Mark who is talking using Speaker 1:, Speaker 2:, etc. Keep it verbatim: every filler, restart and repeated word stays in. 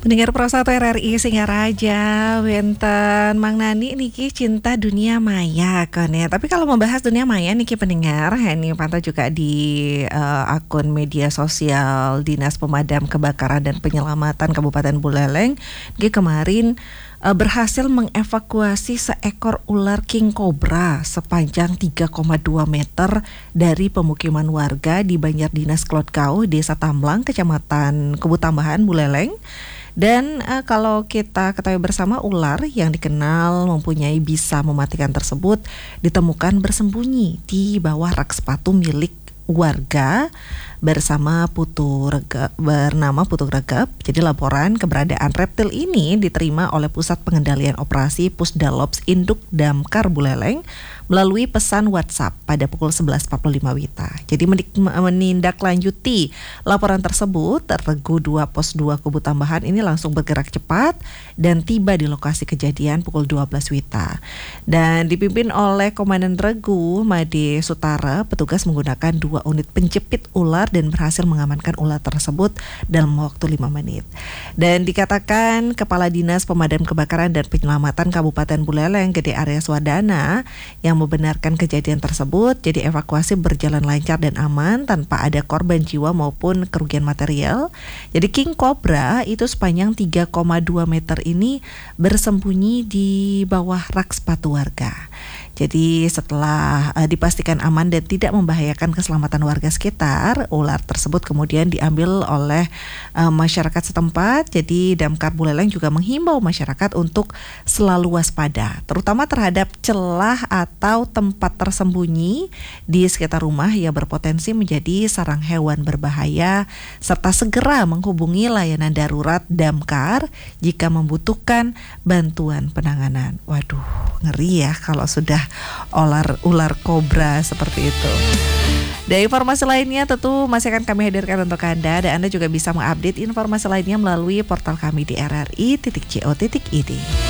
Speaker 1: Pendengar Pro satu R R I Singaraja, wenten Mang Nani niki cinta dunia maya kan ya. Tapi kalau membahas dunia maya niki pendengar, ini pantau juga di uh, akun media sosial Dinas Pemadam Kebakaran dan Penyelamatan Kabupaten Buleleng. Niki kemarin uh, berhasil mengevakuasi seekor ular king cobra sepanjang tiga koma dua meter dari pemukiman warga di Banjardinas Klodkau, Desa Tamblang, Kecamatan Kebutambahan, Buleleng. Dan uh, kalau kita ketahui bersama, ular yang dikenal mempunyai bisa mematikan tersebut ditemukan bersembunyi di bawah rak sepatu milik warga bersama Putu Regep, bernama Putu Regep. Jadi laporan keberadaan reptil ini diterima oleh Pusat Pengendalian Operasi Pusdalops Induk Damkar Buleleng melalui pesan WhatsApp pada pukul sebelas empat puluh lima W I T A. Jadi menindaklanjuti laporan tersebut, Regu dua Pos dua Kebutambahan ini langsung bergerak cepat dan tiba di lokasi kejadian pukul dua belas W I T A. Dan dipimpin oleh Komandan Regu Made Sutara, petugas menggunakan dua unit penjepit ular dan berhasil mengamankan ular tersebut dalam waktu lima menit. Dan dikatakan Kepala Dinas Pemadam Kebakaran dan Penyelamatan Kabupaten Buleleng, Gede Arya Swadana, yang membenarkan kejadian tersebut. Jadi evakuasi berjalan lancar dan aman tanpa ada korban jiwa maupun kerugian material. Jadi king cobra itu sepanjang tiga koma dua meter ini bersembunyi di bawah rak sepatu warga. Jadi setelah uh, dipastikan aman dan tidak membahayakan keselamatan warga sekitar, ular tersebut kemudian diambil oleh uh, masyarakat setempat. Jadi Damkar Buleleng juga menghimbau masyarakat untuk selalu waspada, terutama terhadap celah atau tempat tersembunyi di sekitar rumah yang berpotensi menjadi sarang hewan berbahaya, serta segera menghubungi layanan darurat Damkar jika membutuhkan bantuan penanganan. Waduh, ngeri ya kalau sudah ular ular kobra seperti itu. Dan informasi lainnya tentu masih akan kami hadirkan untuk Anda, dan Anda juga bisa mengupdate informasi lainnya melalui portal kami di r r i titik co titik i d.